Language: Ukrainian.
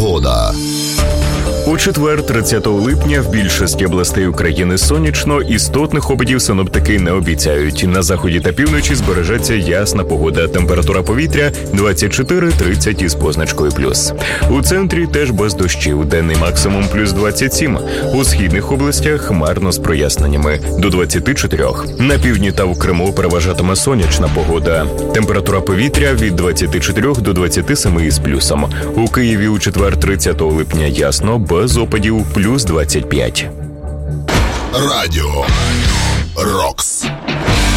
погода. У четвер, 30 липня, в більшості областей України сонячно, істотних опадів синоптики не обіцяють. На заході та півночі збережеться ясна погода. Температура повітря 24-30 із позначкою плюс. У центрі теж без дощів. Денний максимум плюс 27. У східних областях хмарно з проясненнями до 24. На півдні та у Криму переважатиме сонячна погода. Температура повітря від 24 до 27 із плюсом. У Києві у четвер, 30 липня ясно, без опадів плюс 25. Радіо Рокс.